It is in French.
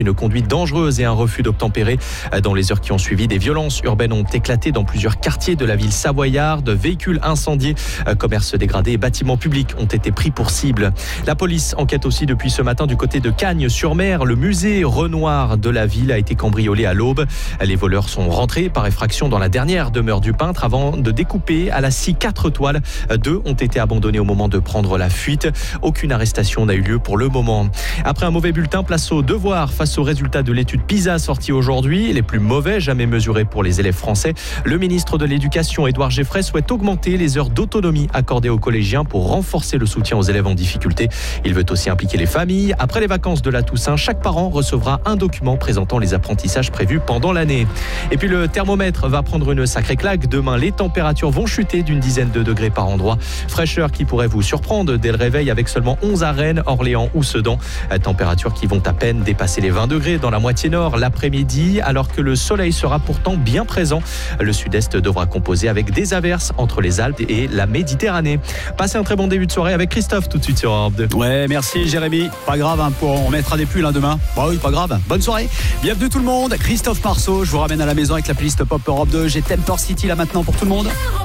Une conduite dangereuse et un refus d'obtempérer. Dans les heures qui ont suivi, des violences urbaines ont éclaté dans plusieurs quartiers de la ville savoyarde. Véhicules incendiés, commerces dégradés et bâtiments publics ont été pris pour cible. La police enquête aussi depuis ce matin du côté de Cagnes-sur-Mer. Le musée Renoir de la ville a été cambriolé à l'aube. Les voleurs sont rentrés par effraction dans la dernière demeure du peintre avant de découper à la scie 4 toiles. 2 ont été abandonnées au moment de prendre la fuite. Aucune arrestation n'a eu lieu pour le moment. Après un mauvais bulletin, place au devoir face aux résultats de l'étude PISA sortie aujourd'hui, les plus mauvais jamais mesurés pour les élèves français. Le ministre de l'Éducation, Édouard Geffray, souhaite augmenter les heures d'autonomie accordées aux collégiens pour renforcer le soutien aux élèves en difficulté. Il veut aussi impliquer les familles. Après les vacances de la Toussaint, chaque parent recevra un document présentant les apprentissages prévus pendant l'année. Et puis le thermomètre va prendre une sacrée claque. Demain, les températures vont chuter d'une dizaine de degrés par endroit. Fraîcheur qui pourrait vous surprendre dès le réveil avec seulement 11 à Rennes, Orléans ou Sedan. Températures qui vont à peine dépasser les 20 degrés dans la moitié nord l'après-midi, alors que le soleil sera pourtant bien présent. Le sud-est devra composer avec des averses entre les Alpes et la Méditerranée. Passez un très bon début de soirée avec Christophe tout de suite sur Europe 2. Ouais, merci Jérémy. Pas grave, on mettra des pulls demain. Bah oui, pas grave. Bonne soirée. Bienvenue tout le monde. Christophe Marceau, je vous ramène à la maison avec la playlist Pop Europe 2. J'ai Temper City là maintenant pour tout le monde.